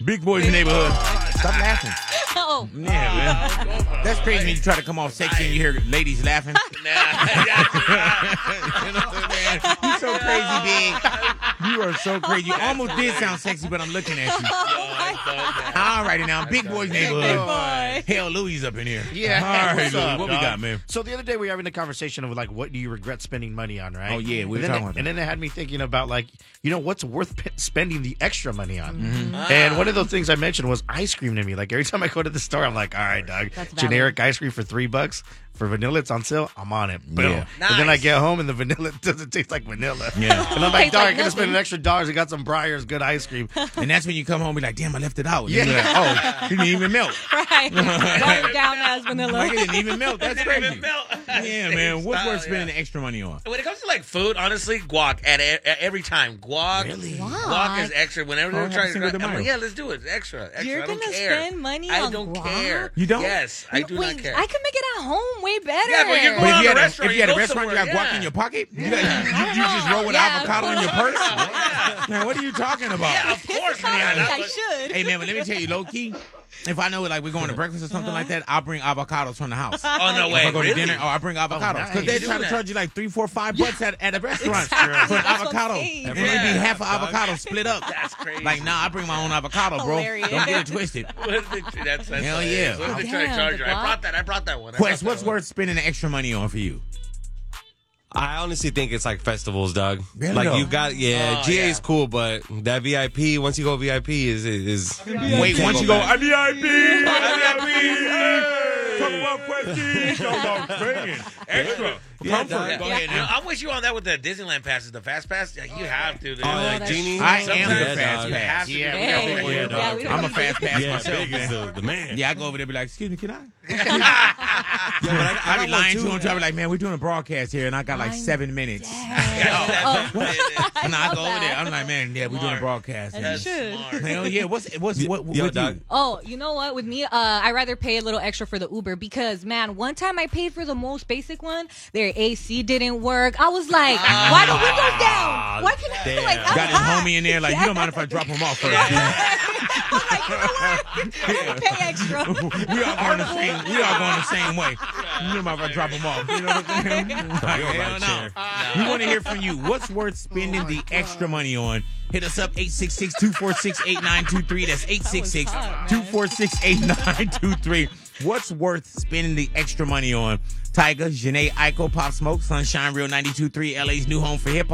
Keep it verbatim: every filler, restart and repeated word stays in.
Big Boys Neighborhood. Stop laughing. Oh. Yeah, man. That's crazy when you try to come off sexy and you hear ladies laughing. You know what I'm saying? You're so crazy, Big. You are so crazy. You almost did sound sexy, but I'm looking at you. All righty now. Big Boys Neighborhood. Boy. Hell, Louis up in here. Yeah. All right, What's Louis. up, What dog? we got, man? So the other day we were having a conversation of like, what do you regret spending money on, right? Oh, yeah, we were and then talking it, about that. And then it had me thinking about like, you know, what's worth p- spending the extra money on? Mm-hmm. And one of those things I mentioned was ice cream to me. Like every time I go to the store, I'm like, all right, dog, That's valid. generic ice cream for three bucks. For vanilla, it's on sale. I'm on it. Boom. Yeah. And then I Nice. get home and the vanilla doesn't taste like vanilla. Yeah. And I'm like, Tastes dog, like I could have spent nothing. an extra dollars and got some Breyer's good ice cream. And that's when you come home and be like, damn, I left it out. And Yeah. you're like, oh, it didn't even melt. Right. Watered down as vanilla. Like, it didn't even melt. That's Didn't crazy. even melt. Yeah, man. What's Style, worth spending yeah. the extra money on? When it comes to like food, honestly, guac at, e- at every time. Guac, Really? guac is extra. Whenever Oh, they're have trying Cinco to, de I'm Mayo. like, yeah, let's do it. Extra, extra. You're I don't gonna care. spend money I on don't guac? care. You don't? Yes, I do Wait, not care. I can make it at home way better. Yeah, but you're But going if on you a had a, restaurant, if you had a go restaurant, you got somewhere, guac yeah. in your pocket? You, got, you, you just roll with Yeah. avocado in your purse? Man, what are you talking about? Yeah, of course, I man. think I But- should. Hey, man, but let me tell you, low key, if I know like we're going to breakfast or something like that, I'll bring avocados from the house. Oh, no If way. I go to Really? dinner, oh, I bring avocados. nice. Because they You try do to that. charge you like three, four, five bucks at, at a restaurant Exactly. for an That's what I'm avocado. saying. And it'd be Yeah. half an avocado split up. That's crazy. Like, nah, I bring my own avocado, bro. Hilarious. Don't get it twisted. What is it? That's, that's Hell hilarious. yeah. What is they trying to Damn, charge the you? I guac? brought that. I brought that one. I Quest, brought what's that one. worth spending the extra money on for you? I honestly think it's like festivals, dog. Really Like though? you got, yeah, Oh, G A is yeah. cool, but that V I P, once you go V I P, is is. Wait, can't once you go, back. I V I P, I V I P, talk about questions, talk about spending, extra, Yeah, comfort. dog. Go Yeah, ahead you know, now. I'm with you on that with the Disneyland passes, the fast pass. Yeah, you have to. Dude. Oh, like that's Genie? I am Sometimes- the Yeah, fast dog. You have pass. to. Yeah, do we that. got Hey, big boy, yeah, dog. we don't I'm a need fast to- pass Yeah, myself, big is man. the, the man. Yeah, I go over there and be like, excuse me, can I? Yeah, but I, I I be got lying one to too. him, trying to be like, man, we're doing a broadcast here, and I got like I'm seven minutes. Oh, And I love go over there, that. I'm like, man, yeah, we're doing a Smart. broadcast. As That's you should. smart. Hell yeah, what's what's what Yo, with dog. you? Oh, you know what? With me, uh, I rather pay a little extra for the Uber because, man, one time I paid for the most basic one. Their A C didn't work. I was like, why the windows down? Why can I damn. like? I'm Got his hot. homie in there, like, you don't mind if I drop him off first? I'm like, you know what? I'm gonna pay extra. we all going the same. We all going the same way. You don't mind if I drop him off? You know what I'm saying? Like, hell no. We want to hear from you. What's worth spending the extra money on? Hit us up eight six six, two four six, eight nine two three. That's eight six six, two four six, eight nine two three. What's worth spending the extra money on? Tyga, Janae Aiko, Pop Smoke, Sunshine Real ninety-two point three, L A's new home for hip hop.